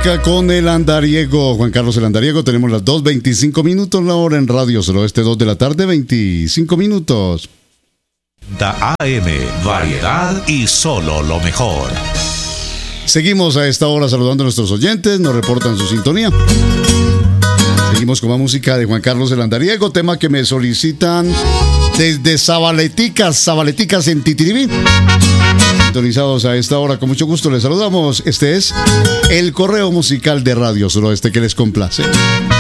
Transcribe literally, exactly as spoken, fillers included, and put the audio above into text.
música con el andariego, Juan Carlos el andariego. Tenemos las dos veinticinco minutos, la hora en Radio Suroeste, dos de la tarde, veinticinco minutos. Da A M, variedad y solo lo mejor. Seguimos a esta hora saludando a nuestros oyentes, nos reportan su sintonía. Seguimos con más música de Juan Carlos el andariego, tema que me solicitan desde Zabaleticas, Zabaleticas en Titiribí. Sintonizados a esta hora, con mucho gusto les saludamos. Este es el correo musical de Radio Suroeste que les complace.